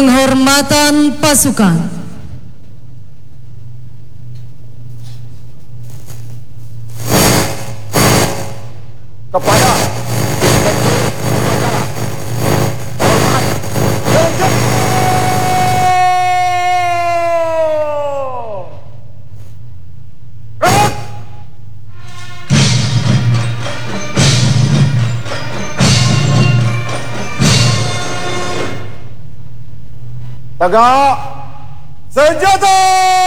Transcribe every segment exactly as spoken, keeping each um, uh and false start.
Penghormatan pasukan. Kepada tegak senjata.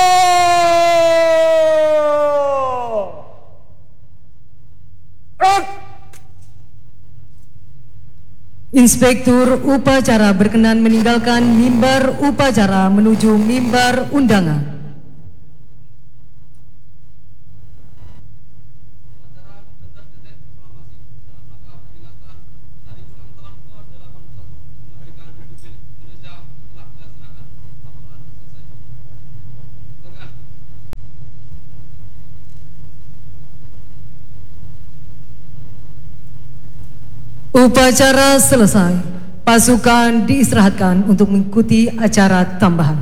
Inspektur upacara berkenan meninggalkan mimbar upacara menuju mimbar undangan. Upacara selesai, pasukan diistirahatkan untuk mengikuti acara tambahan.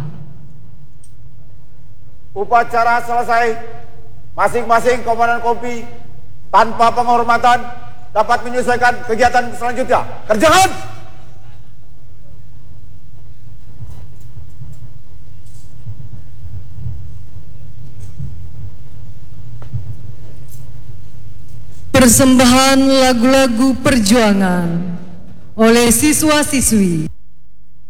Upacara selesai, masing-masing komandan kompi tanpa penghormatan dapat menyesuaikan kegiatan selanjutnya. Kerjakan! Persembahan lagu-lagu perjuangan oleh siswa-siswi